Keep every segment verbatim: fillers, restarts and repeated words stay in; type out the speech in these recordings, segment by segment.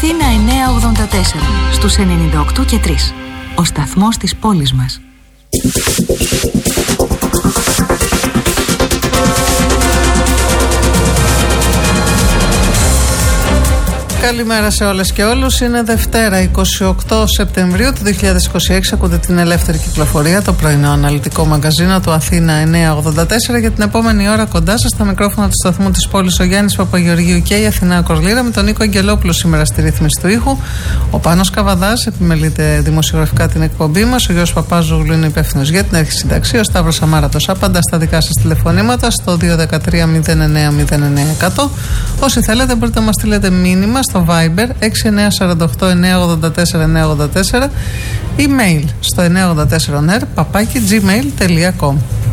Αθήνα εννιακόσια ογδόντα τέσσερα, στους ενενήντα οκτώ και τρία. Ο σταθμός της πόλης μας. Καλημέρα σε όλες και όλους. Είναι Δευτέρα, εικοστή όγδοη Σεπτεμβρίου του δύο χιλιάδες είκοσι έξι. Ακούτε την Ελεύθερη Κυκλοφορία, το πρωινό αναλυτικό μαγκαζίνο του Αθήνα εννιακόσια ογδόντα τέσσερα. Για την επόμενη ώρα κοντά σας, στα μικρόφωνα του σταθμού της πόλης, ο Γιάννης Παπαγεωργίου και η Αθηνά Κορλήρα, με τον Νίκο Αγγελόπουλο σήμερα στη ρύθμιση του ήχου. Ο Πάνος Καβαδάς επιμελείται δημοσιογραφικά την εκπομπή μας. Ο Γιώργος Παπάζογλου είναι υπεύθυνος για την αρχή συνταξία. Ο Σταύρος Αμάρατος απαντά στα δικά σας τηλεφωνήματα στο δύο ένα τρία μηδέν εννέα μηδέν εννέα εκατό. Όσοι θέλετε, μπορείτε να μας στείλετε μήνυμα στο Viber έξι εννέα τέσσερα οκτώ εννέα ογδόντα τέσσερα εννέα ογδόντα τέσσερα, email στο εννέα ογδόντα τέσσερα νερ παπάκι gmail τελεία com.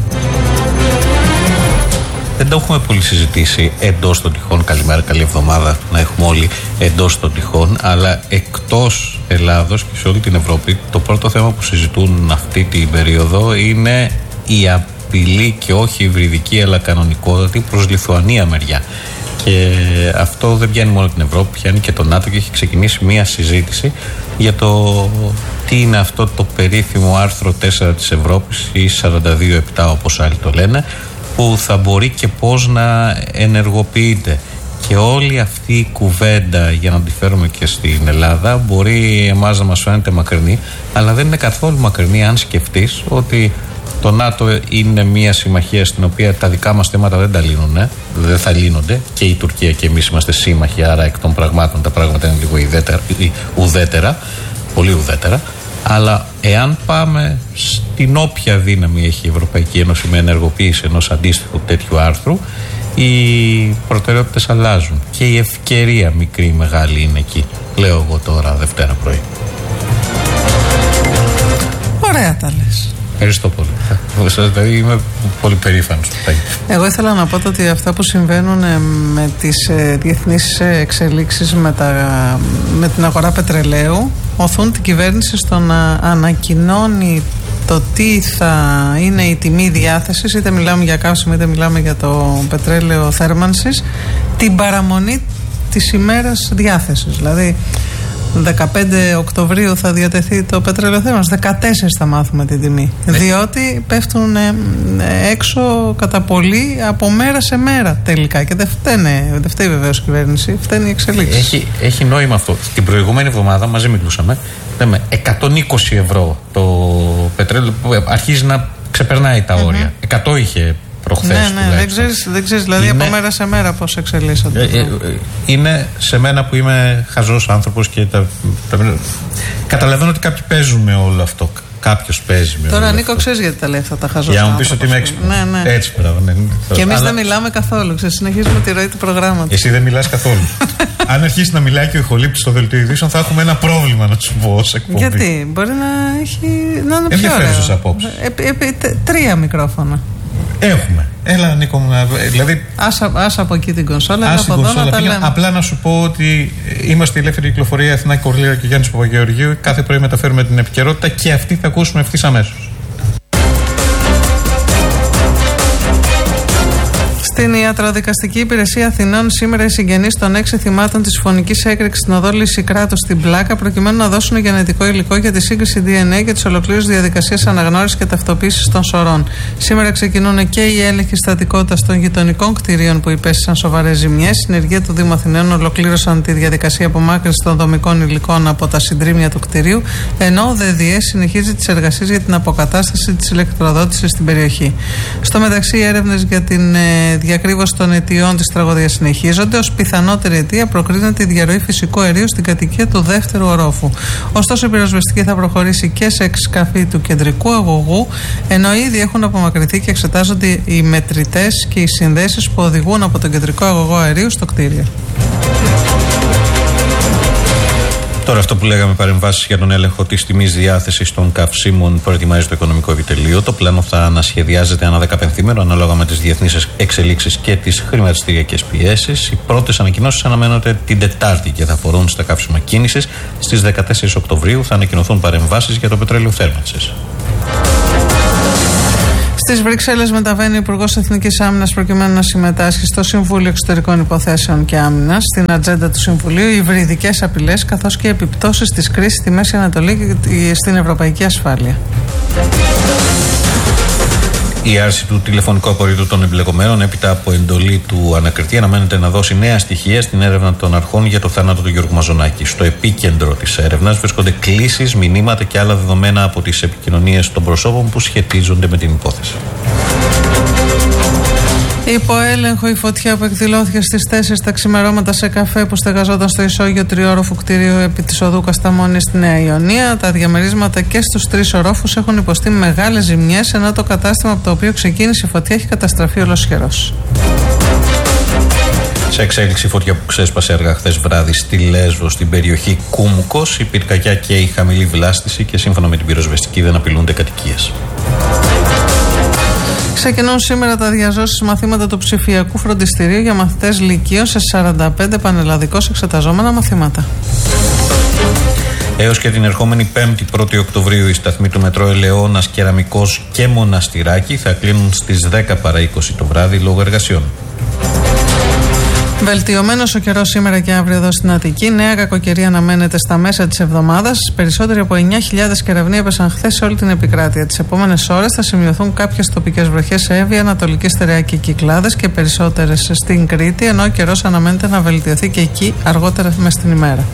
Δεν το έχουμε πολύ συζητήσει εντός των τυχών. Καλημέρα, καλή εβδομάδα να έχουμε όλοι εντός των τυχών. Αλλά εκτός Ελλάδος και σε όλη την Ευρώπη, το πρώτο θέμα που συζητούν αυτή την περίοδο είναι η απειλή, και όχι υβριδική αλλά κανονικότατη, προς Λιθουανία μεριά. Και αυτό δεν πιάνει μόνο την Ευρώπη, πιάνει και το ΝΑΤΟ, και έχει ξεκινήσει μία συζήτηση για το τι είναι αυτό το περίφημο άρθρο τέσσερα της Ευρώπης ή σαράντα δύο επτά όπως άλλοι το λένε, που θα μπορεί και πώς να ενεργοποιείται. Και όλη αυτή η κουβέντα, για να τη φέρουμε και στην Ελλάδα, μπορεί εμάς να μας φαίνεται μακρινή, αλλά δεν είναι καθόλου μακρινή αν σκεφτείς ότι το ΝΑΤΟ είναι μια συμμαχία στην οποία τα δικά μας θέματα δεν τα λύνουν, δεν θα λύνονται, και η Τουρκία και εμείς είμαστε σύμμαχοι, άρα εκ των πραγμάτων τα πράγματα είναι λίγο ουδέτερα, ουδέτερα, πολύ ουδέτερα. Αλλά εάν πάμε στην όποια δύναμη έχει η Ευρωπαϊκή Ένωση με ενεργοποίηση ενός αντίστοιχου τέτοιου άρθρου, οι προτεραιότητες αλλάζουν και η ευκαιρία μικρή ή μεγάλη είναι εκεί. Λέω εγώ τώρα Δευτέρα πρωί. Ωραία τα λες. Ευχαριστώ πολύ. Δηλαδή είμαι πολύ περήφανος. Εγώ ήθελα να πω ότι αυτά που συμβαίνουν με τις διεθνείς εξελίξεις με, τα, με την αγορά πετρελαίου οθούν την κυβέρνηση στο να ανακοινώνει το τι θα είναι η τιμή διάθεσης, είτε μιλάμε για καύσιμο είτε μιλάμε για το πετρέλαιο θέρμανσης, την παραμονή της ημέρας διάθεσης. Δηλαδή δεκαπέντε Οκτωβρίου θα διατεθεί το πετρέλαιο θέρμανσης, δεκατέσσερα θα μάθουμε την τιμή. Ναι. Διότι πέφτουν ε, έξω κατά πολύ από μέρα σε μέρα τελικά. Και δεν φταίνε, δεν φταίει βεβαίως η κυβέρνηση, φταίνει η εξελίξη. Έχει, έχει νόημα αυτό. Την προηγούμενη εβδομάδα μαζί μιλούσαμε. Λέμε εκατόν είκοσι ευρώ το πετρέλαιο που αρχίζει να ξεπερνάει τα όρια. Mm-hmm. εκατό είχε προχθές. Ναι, ναι, δεν ξέρεις, δεν ξέρεις δηλαδή είναι, από μέρα σε μέρα πώς εξελίσσονται. Ε, ε, είναι σε μένα που είμαι χαζός άνθρωπος και τα, τα, καταλαβαίνω ότι κάποιοι παίζουν με όλο αυτό. Κάποιος παίζει με Τώρα όλο Νίκο, ξέρεις γιατί τα λέει αυτά τα χαζός. Για να μου πεις ότι είμαι έξυπνος. Ναι, ναι. Έτσι, πράγμα, ναι. Και εμείς αλλά... δεν μιλάμε καθόλου. Ξέρεις, συνεχίζουμε τη ροή του προγράμματος. Εσύ δεν μιλάς καθόλου. Αν αρχίσει να μιλάει και ο ηχολήπτης στο δελτίο ειδήσεων, θα έχουμε ένα πρόβλημα, να σου πω ως εκπομπή. Γιατί, μπορεί να έχει. Να είναι πιο ενδιαφέρουσες απόψεις. Ε, ε, ε, τρία μικρόφωνα. Έχουμε. Έλα, Νίκο μου, δηλαδή. Άσα, άσα από εκεί την κονσόλα, άσα από εδώ να τα λέμε. Απλά να σου πω ότι είμαστε η Ελεύθερη Κυκλοφορία, Αθηνά Κορλήρα και Γιάννης Παπαγεωργίου. Κάθε πρωί μεταφέρουμε την επικαιρότητα και αυτή θα ακούσουμε ευθύς αμέσως. Στην Ιατροδικαστική Υπηρεσία Αθηνών, σήμερα οι συγγενείς των έξι θυμάτων της φωνικής έκρηξης στην οδό Λυσικράτου στην Πλάκα, προκειμένου να δώσουν γενετικό υλικό για τη σύγκριση ντι εν έι και τις ολοκλήρωσης διαδικασίας αναγνώρισης και ταυτοποίησης των σωρών. Σήμερα ξεκινούν και οι έλεγχοι στατικότητας των γειτονικών κτηρίων που υπέστησαν σοβαρές ζημιές. Συνεργεία του Δήμου Αθηναίων ολοκλήρωσαν τη διαδικασία απομάκρυνσης των δομικών υλικών από τα συντρίμμια του κτηρίου, ενώ ο ΔΕΔΙΕ συνεχίζει τις εργασίες για την αποκατάσταση της ηλεκτροδότησης στην περιοχή. Στο μεταξύ, οι έρευνες για την διακρύβωση των αιτιών της τραγωδίας συνεχίζονται. Ως πιθανότερη αιτία προκρίνεται η διαρροή φυσικού αερίου στην κατοικία του δεύτερου ορόφου. Ωστόσο, η πυροσβεστική θα προχωρήσει και σε εξκαφή του κεντρικού αγωγού, ενώ ήδη έχουν απομακρυνθεί και εξετάζονται οι μετρητές και οι συνδέσεις που οδηγούν από τον κεντρικό αγωγό αερίου στο κτίριο. Τώρα, αυτό που λέγαμε, παρεμβάσεις για τον έλεγχο της τιμής διάθεσης των καυσίμων, προετοιμάζει το Οικονομικό Επιτελείο. Το πλάνο θα ανασχεδιάζεται ανά δεκαπενθήμερο ανάλογα με τις διεθνείς εξελίξεις και τις χρηματιστηριακές πιέσεις. Οι πρώτες ανακοινώσεις αναμένονται την Τετάρτη και θα αφορούν στα καύσιμα κίνησης. Στις δεκατέσσερις Οκτωβρίου θα ανακοινωθούν παρεμβάσεις για το πετρέλαιο θέρμανσης. Στις Βρυξέλλες μεταβαίνει ο Υπουργός Εθνικής Άμυνας προκειμένου να συμμετάσχει στο Συμβούλιο Εξωτερικών Υποθέσεων και Άμυνας. Στην ατζέντα του Συμβουλίου, οι υβριδικές απειλές καθώς και οι επιπτώσεις της κρίσης στη Μέση Ανατολή και στην ευρωπαϊκή ασφάλεια. Η άρση του τηλεφωνικού απορρίτου των εμπλεκομένων έπειτα από εντολή του ανακριτή αναμένεται να δώσει νέα στοιχεία στην έρευνα των αρχών για το θάνατο του Γιώργου Μαζονάκη. Στο επίκεντρο της έρευνας βρίσκονται κλήσεις, μηνύματα και άλλα δεδομένα από τις επικοινωνίες των προσώπων που σχετίζονται με την υπόθεση. Υπό έλεγχο η φωτιά που εκδηλώθηκε στις τέσσερις τα ξημερώματα σε καφέ που στεγαζόταν στο ισόγειο τριόροφου κτίριου επί της οδού Κασταμόνη στη Νέα Ιωνία. Τα διαμερίσματα και στους τρεις ορόφους έχουν υποστεί μεγάλες ζημιές, ενώ το κατάστημα από το οποίο ξεκίνησε η φωτιά έχει καταστραφεί ολοσχερός. Σε εξέλιξη, φωτιά που ξέσπασε αργά χθες βράδυ στη Λέσβο, στην περιοχή Κούμκος, η πυρκαγιά και η χαμηλή βλάστηση και σύμφωνα με την πυροσβεστική δεν απειλούνται κατοικίες. Ξεκινούν σήμερα τα διαζώσεις μαθήματα του ψηφιακού φροντιστηρίου για μαθητές λυκείων σε σαράντα πέντε πανελλαδικώς εξεταζόμενα μαθήματα. Έως και την ερχόμενη πέμπτη πρώτη Οκτωβρίου οι σταθμοί του μετρό Ελαιώνας, Κεραμικός και Μοναστηράκη θα κλείνουν στις δέκα παρά είκοσι το βράδυ λόγω εργασιών. Βελτιωμένος ο καιρός σήμερα και αύριο εδώ στην Αττική. Νέα κακοκαιρία αναμένεται στα μέσα της εβδομάδας. Περισσότεροι από εννιά χιλιάδες κεραυνοί έπεσαν χθες σε όλη την επικράτεια. Τις επόμενες ώρες θα σημειωθούν κάποιες τοπικές βροχές σε Εύβοια, Ανατολική Στερεά και Κυκλάδες και περισσότερες στην Κρήτη, ενώ ο καιρός αναμένεται να βελτιωθεί και εκεί αργότερα μες την ημέρα.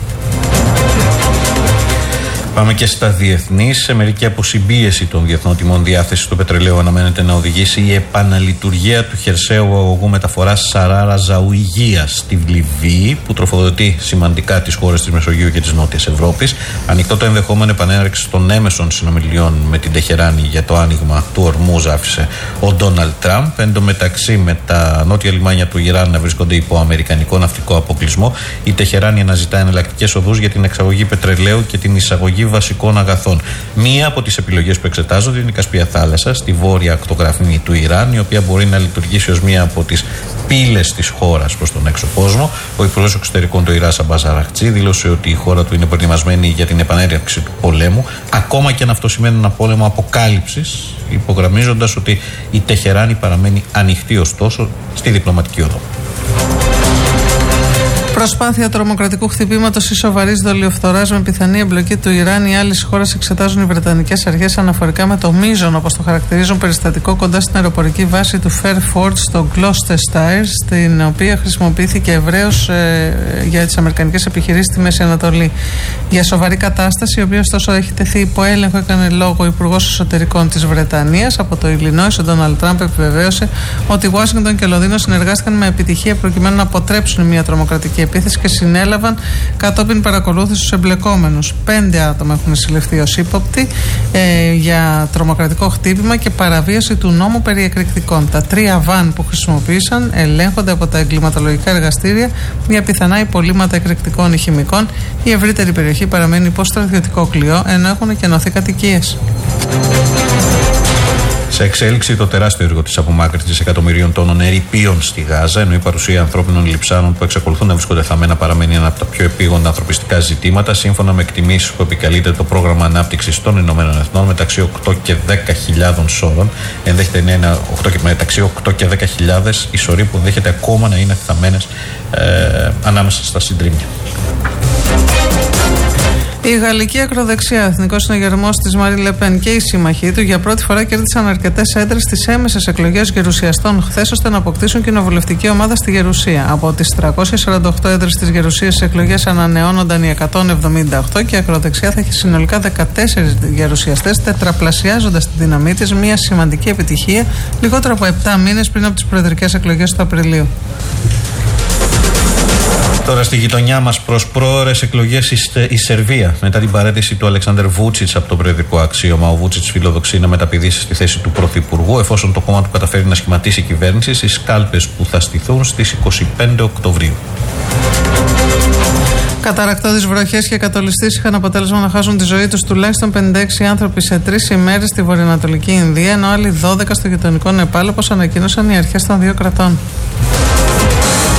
Πάμε και στα διεθνή. Σε μερική αποσυμπίεση των διεθνών τιμών διάθεσης του πετρελαίου αναμένεται να οδηγήσει η επαναλειτουργία του χερσαίου αγωγού μεταφοράς Σαράρα Ζαουιγίας στη Λιβύη, που τροφοδοτεί σημαντικά τις χώρες της Μεσογείου και της Νότιας Ευρώπης. Ανοιχτό το ενδεχόμενο επανέναρξη των έμεσων συνομιλιών με την Τεχεράνη για το άνοιγμα του Ορμούζ άφησε ο Ντόναλντ Τραμπ. Εν τω μεταξύ, με τα νότια λιμάνια του Ιράν να βρίσκονται υπό αμερικανικό ναυτικό αποκλεισμό, η Τεχεράνη αναζητά εναλλακτικές οδούς για την εξαγωγή πετρελαίου και την εισαγωγή βασικών αγαθών. Μία από τις επιλογές που εξετάζονται είναι η Κασπία θάλασσα, στη βόρεια ακτογραφή του Ιράν, η οποία μπορεί να λειτουργήσει ως μία από τις πύλες της χώρας προς τον έξω κόσμο. Ο Υπουργός Εξωτερικών του Ιράν, Αμπάς Αραχτζή, δήλωσε ότι η χώρα του είναι προετοιμασμένη για την επανέναρξη του πολέμου, ακόμα και αν αυτό σημαίνει ένα πόλεμο αποκάλυψης, υπογραμμίζοντας ότι η Τεχεράνη παραμένει ανοιχτή ωστόσο στη διπλωματική οδό. Προσπάθεια τρομοκρατικού χτυπήματος ή σοβαρής δολιοφθοράς με πιθανή εμπλοκή του Ιράν ή άλλες χώρες εξετάζουν οι βρετανικές αρχές αναφορικά με το μείζον, όπως το χαρακτηρίζουν, περιστατικό κοντά στην αεροπορική βάση του Fairford στο Gloucestershire, στην οποία χρησιμοποιήθηκε ευρέως ε, για τις αμερικανικές επιχειρήσεις στη Μέση Ανατολή. Για σοβαρή κατάσταση, η οποία ωστόσο έχει τεθεί υπό έλεγχο, έκανε λόγο ο Υπουργός Εσωτερικών της Βρετανίας. Από το Illinois, ο Ντόναλντ Τραμπ επιβεβαίωσε ότι η Ουάσιγκτον και Λονδίνο συνεργάστηκαν με επιτυχία προκειμένου να αποτρέψουν μια τρομοκρατική επίθεση και συνέλαβαν κατόπιν παρακολούθηση τους εμπλεκόμενους. Πέντε άτομα έχουν συλληφθεί ως ύποπτοι ε, για τρομοκρατικό χτύπημα και παραβίαση του νόμου περί εκρηκτικών. Τα τρία βαν που χρησιμοποίησαν ελέγχονται από τα εγκληματολογικά εργαστήρια για πιθανά υπολείμματα εκρηκτικών ή χημικών. Η ευρύτερη περιοχή παραμένει υπό στρατιωτικό κλειό, ενώ έχουν κενωθεί κατοικίες. Σε εξέλιξη το τεράστιο έργο της απομάκρυνσης εκατομμυρίων τόνων ερειπίων στη Γάζα, ενώ η παρουσία ανθρώπινων λειψάνων που εξακολουθούν να βρίσκονται θαμμένα παραμένει ένα από τα πιο επίγοντα ανθρωπιστικά ζητήματα, σύμφωνα με εκτιμήσεις που επικαλείται το πρόγραμμα ανάπτυξης των Ηνωμένων Εθνών, μεταξύ οκτώ και δέκα χιλιάδες σώρων. Ενδέχεται να είναι οκτώ και, μεταξύ οκτώ και δέκα χιλιάδες οι σωροί που ενδέχεται ακόμα να είναι θαμμένες ε, ανάμεσα στα συντρίμμια. Η γαλλική ακροδεξιά, εθνικός συναγερμός της Μαρί Λεπέν και οι σύμμαχοί του για πρώτη φορά κέρδισαν αρκετές έδρες στις έμεσες εκλογές γερουσιαστών χθες, ώστε να αποκτήσουν κοινοβουλευτική ομάδα στη Γερουσία. Από τις τριακόσιες σαράντα οκτώ έδρες της Γερουσίας στις εκλογές ανανεώνονταν οι εκατόν εβδομήντα οκτώ και η ακροδεξιά θα έχει συνολικά δεκατέσσερις γερουσιαστές, τετραπλασιάζοντας τη δύναμή της, μια σημαντική επιτυχία λιγότερο από επτά μήνες πριν από τις προεδρικές εκλογές του Απριλίου. Τώρα στη γειτονιά μας προς πρόωρες εκλογές η Σερβία. Μετά την παρέτηση του Αλεξάνδερ Βούτσιτς από το προεδρικό αξίωμα, ο Βούτσιτς φιλοδοξεί να μεταπηδήσει στη θέση του πρωθυπουργού, εφόσον το κόμμα του καταφέρει να σχηματίσει κυβέρνηση στις κάλπες που θα στηθούν στις είκοσι πέντε Οκτωβρίου. Καταρακτώδεις βροχές και κατολιστήσεις είχαν αποτέλεσμα να χάσουν τη ζωή τους τουλάχιστον πενήντα έξι άνθρωποι σε τρεις ημέρες στη βορειοανατολική Ινδία, ενώ άλλοι δώδεκα στο γειτονικό Νεπάλ, όπως ανακοίνωσαν οι αρχές των δύο κρατών.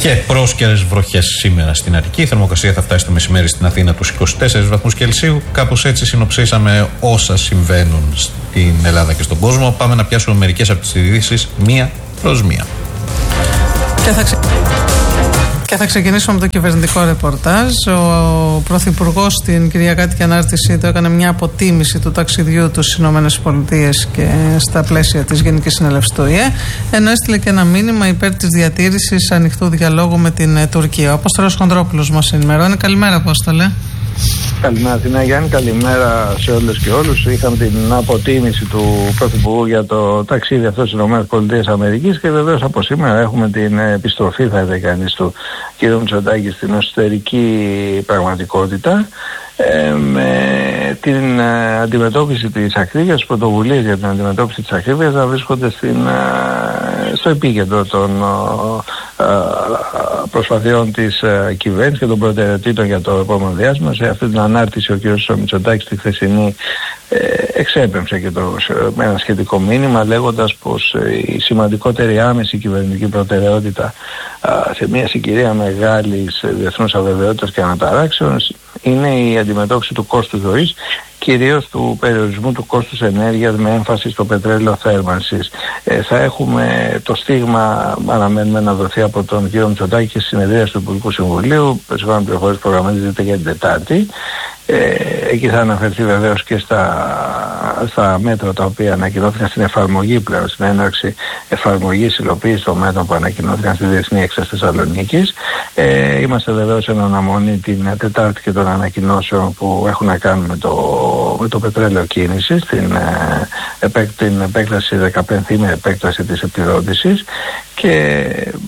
Και πρόσκαιρες βροχές σήμερα στην Αττική. Η θερμοκρασία θα φτάσει το μεσημέρι στην Αθήνα τους είκοσι τέσσερις βαθμούς Κελσίου. Κάπως έτσι συνοψίσαμε όσα συμβαίνουν στην Ελλάδα και στον κόσμο. Πάμε να πιάσουμε μερικές από τις ειδήσεις μία προς μία. Και θα, ξε... και θα ξεκινήσουμε με το κυβερνητικό ρεπορτάζ. Ο Πρωθυπουργός στην Κυριακάτικη ανάρτησή του έκανε μια αποτίμηση του ταξιδιού του στις ΗΠΑ και στα πλαίσια της Γενικής Συνέλευσης του ΟΗΕ, ενώ έστειλε και ένα μήνυμα υπέρ της διατήρησης ανοιχτού διαλόγου με την Τουρκία. Ο Απόστολος Χοντρόπουλος μας ενημερώνει. Καλημέρα, Απόστολε. Καλημέρα, Αθηνά Γιάννη. Καλημέρα σε όλες και όλους. Είχαμε την αποτίμηση του Πρωθυπουργού για το ταξίδι αυτό στις ΗΠΑ και βεβαίως από σήμερα έχουμε την επιστροφή, θα έλεγε κανείς, του κ. Μητσοτάκη στην εσωτερική πραγματικότητα, ε, με την ε, αντιμετώπιση της ακρίβειας, τις πρωτοβουλίες για την αντιμετώπιση της ακρίβειας να βρίσκονται στην, ε, στο επίκεντρο των ε, ε, προσπαθειών της ε, κυβέρνησης και των προτεραιοτήτων για το επόμενο διάστημα. Σε αυτή την ανάρτηση ο κ. Μητσοτάκης τη χθεσινή ε, εξέπεμψε και το, με ένα σχετικό μήνυμα, λέγοντας πως ε, η σημαντικότερη άμεση κυβερνητική προτεραιότητα ε, σε μια συγκυρία μεγάλης διεθνούς αβεβαιότητας και αναταράξεων είναι η αντιμετώπιση του κόστου ζωής, κυρίως του περιορισμού του κόστους ενέργειας με έμφαση στο πετρέλαιο θέρμανσης. Ε, θα έχουμε το στίγμα, αναμένουμε να δοθεί από τον κ. Μητσοτάκη και στη συνεδρία του Υπουργικού Συμβουλίου, περισσότερο πληροφορίες προγραμματίζεται για την Τετάρτη. Ε, εκεί θα αναφερθεί βεβαίως και στα, στα μέτρα τα οποία ανακοινώθηκαν στην εφαρμογή πλέον, στην έναρξη εφαρμογής υλοποίησης των μέτρων που ανακοινώθηκαν στη Διεθνή Έκθεση Θεσσαλονίκης. Ε, είμαστε βεβαίως εν αναμονή την Τετάρτη και των ανακοινώσεων που έχουν να κάνουν με το, με το πετρέλαιο κίνησης, την, ε, επέκ, την επέκταση, δεκαπενθήμερη επέκταση της επιδότησης, και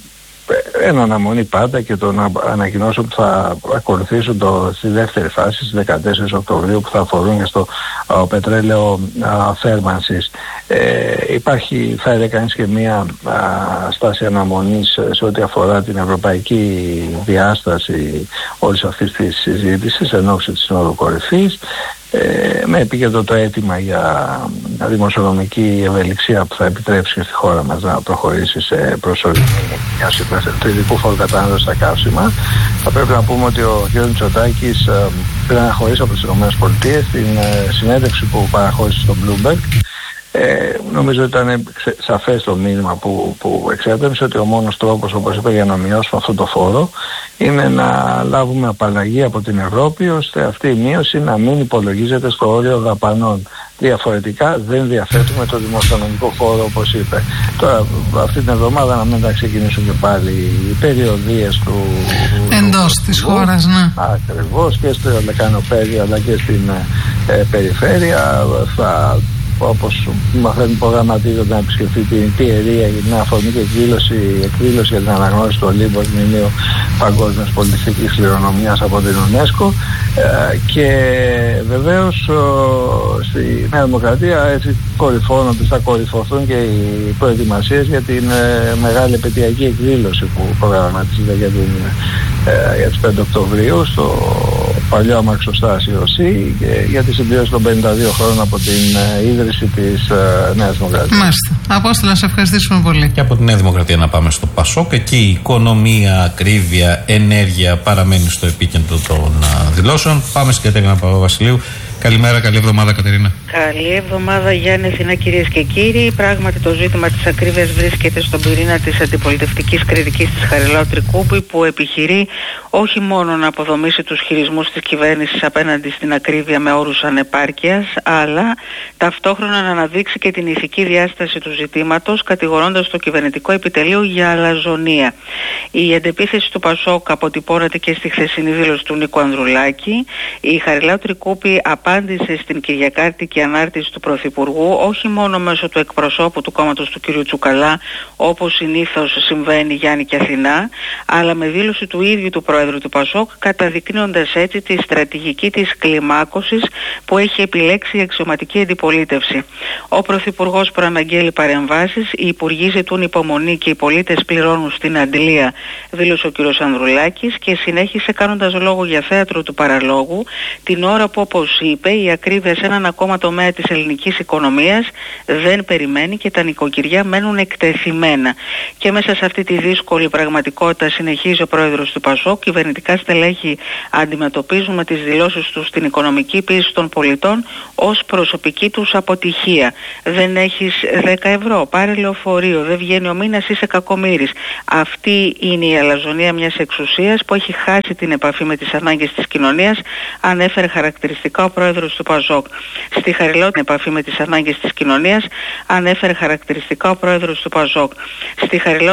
εν αναμονή πάντα και των ανακοινώσεων που θα ακολουθήσουν το, στη δεύτερη φάση στις δεκατέσσερις Οκτωβρίου, που θα αφορούν και στο α, πετρέλαιο α, θέρμανσης. Ε, υπάρχει, θα έλεγε κανείς, και μία α, στάση αναμονής σε ό,τι αφορά την ευρωπαϊκή διάσταση όλης αυτής της συζήτησης εν ώψη της Συνόδου Κορυφής, Ε, με επίκεντρο το αίτημα για δημοσιονομική ευελιξία που θα επιτρέψει και στη χώρα μας να προχωρήσει σε προσωρινή του ειδικού φόρου κατανάλωσης στα καύσιμα. Θα πρέπει να πούμε ότι ο κ. Μητσοτάκης ε, πριν αναχωρήσει από τις ΗΠΑ, στην ε, συνέντευξη που παραχώρησε στο Bloomberg, Ε, νομίζω ότι ήταν σαφές το μήνυμα που, που εξέπεμψε, ότι ο μόνος τρόπος, όπως είπε, για να μειώσουμε αυτό το φόρο είναι να λάβουμε απαλλαγή από την Ευρώπη, ώστε αυτή η μείωση να μην υπολογίζεται στο όριο δαπανών. Διαφορετικά δεν διαθέτουμε το δημοσιονομικό φόρο, όπως είπε. Τώρα αυτή την εβδομάδα να μην θα ξεκινήσουν και πάλι οι περιοδίες του εντός του, της χώρας, ναι. Ακριβώς, και στο Λεκανοπέδιο αλλά και στην ε, περιφέρεια. Θα, όπως μαθαίνουν, προγραμματίζονται να επισκεφθεί την Πιερία για την αφορμή και εκδήλωση, εκδήλωση για την αναγνώριση του Ολύμπου ως μνημείο παγκόσμιας πολιτιστικής κληρονομιάς από την UNESCO, ε, και βεβαίως ο, στη Νέα Δημοκρατία έτσι κορυφώνονται, θα κορυφωθούν και οι προετοιμασίες για την ε, μεγάλη επαιτειακή εκδήλωση που προγραμματίζεται για, την, ε, για τις πέντε Οκτωβρίου στο παλιό αμαξοστάσιο ΣΥ, για τη συμπλήρωση των πενήντα δύο χρόνων από την ε, ίδρυση της ε, Νέας Δημοκρατίας. Μάλιστα. Απόστολα, σε ευχαριστήσουμε πολύ. Και από τη Νέα Δημοκρατία να πάμε στο ΠΑΣΟΚ. Εκεί η οικονομία, ακρίβεια, ενέργεια παραμένει στο επίκεντρο των uh, δηλώσεων. Πάμε στην Κατερίνα Παπαβασιλείου. Καλημέρα, καλή εβδομάδα, Κατερίνα. Καλή εβδομάδα, Γιάννη, Αθηνά, κυρίες και κύριοι. Πράγματι, το ζήτημα της ακρίβειας βρίσκεται στον πυρήνα της αντιπολιτευτικής κριτικής της Χαριλάου Τρικούπη, που επιχειρεί όχι μόνο να αποδομήσει τους χειρισμούς της κυβέρνησης απέναντι στην ακρίβεια με όρους ανεπάρκειας, αλλά ταυτόχρονα να αναδείξει και την ηθική διάσταση του ζητήματος, κατηγορώντας το κυβερνητικό επιτελείο για αλαζονία. Η αντεπίθεση του ΠΑΣΟΚ αποτυπώνεται και στη χθεσινή δήλωση του Νίκου Ανδρουλάκη. Η Χαριλάου Τρικούπη απάντησε στην Κυριακάτικη ανάρτηση του Πρωθυπουργού όχι μόνο μέσω του εκπροσώπου του κόμματος του κ. Τσουκαλά, όπως συνήθως συμβαίνει, Γιάννη και Αθηνά, αλλά με δήλωση του ίδιου του Πρόεδρου του ΠΑΣΟΚ, καταδεικνύοντας έτσι τη στρατηγική της κλιμάκωσης που έχει επιλέξει η αξιωματική αντιπολίτευση. Ο Πρωθυπουργός προαναγγέλει παρεμβάσεις, οι υπουργοί ζητούν υπομονή και οι πολίτες πληρώνουν στην αντλία, δήλωσε ο κ. Ανδρουλάκης, και συνέχισε κάνοντας λόγο για θέατρο του παραλόγου, την ώρα που, όπως είπε, είπε, η ακρίβεια σε έναν ακόμα τομέα της ελληνικής οικονομίας δεν περιμένει και τα νοικοκυριά μένουν εκτεθειμένα. Και μέσα σε αυτή τη δύσκολη πραγματικότητα, συνεχίζει ο πρόεδρος του ΠΑΣΟΚ, κυβερνητικά στελέχη αντιμετωπίζουν με τις δηλώσεις τους στην οικονομική πίεση των πολιτών ως προσωπική τους αποτυχία. Δεν έχεις δέκα ευρώ, πάρε λεωφορείο, δεν βγαίνει ο μήνας, είσαι κακομοίρης. Αυτή είναι η αλαζονία μιας εξουσίας που έχει χάσει την επαφή με τις ανάγκες της κοινωνίας, ανέφερε χαρακτηριστικά ο πρόεδρος του ΠΑΣΟΚ. Στη Χαριλότρυπο, επαφή με τις ανάγκες της κοινωνίας, ανέφερε χαρακτηριστικά ο πρόεδρος του ΠΑΣΟΚ. Στη Χαριλότρυπο